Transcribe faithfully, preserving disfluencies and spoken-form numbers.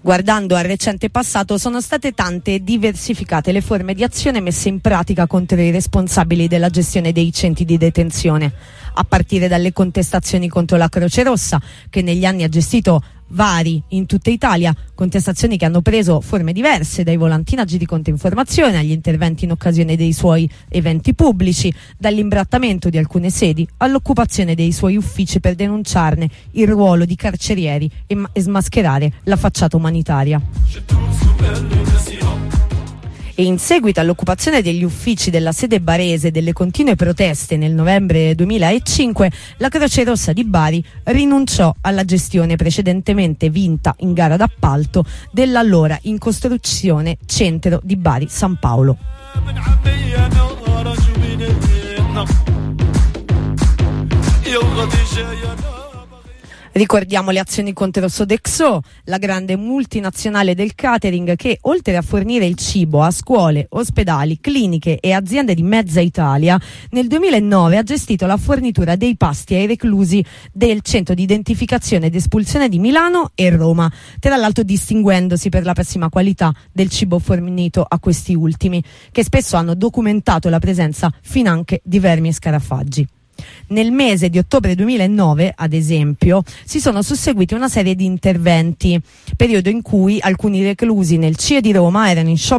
Guardando al recente passato, sono state tante e diversificate le forme di azione messe in pratica contro i responsabili della gestione dei centri di detenzione, a partire dalle contestazioni contro la Croce Rossa, che negli anni ha gestito vari in tutta Italia, contestazioni che hanno preso forme diverse, dai volantinaggi di controinformazione agli interventi in occasione dei suoi eventi pubblici, dall'imbrattamento di alcune sedi all'occupazione dei suoi uffici per denunciarne il ruolo di carcerieri e, ma- e smascherare la facciata umanitaria. E in seguito all'occupazione degli uffici della sede barese e delle continue proteste nel novembre duemilacinque, la Croce Rossa di Bari rinunciò alla gestione precedentemente vinta in gara d'appalto dell'allora in costruzione centro di Bari San Paolo. Ricordiamo le azioni contro Sodexo, la grande multinazionale del catering che, oltre a fornire il cibo a scuole, ospedali, cliniche e aziende di mezza Italia, nel duemilanove ha gestito la fornitura dei pasti ai reclusi del centro di identificazione ed espulsione di Milano e Roma, tra l'altro distinguendosi per la pessima qualità del cibo fornito a questi ultimi, che spesso hanno documentato la presenza finanche di vermi e scarafaggi. Nel mese di ottobre duemilanove, ad esempio, si sono susseguiti una serie di interventi, periodo in cui alcuni reclusi nel C I E di Roma erano in sciopero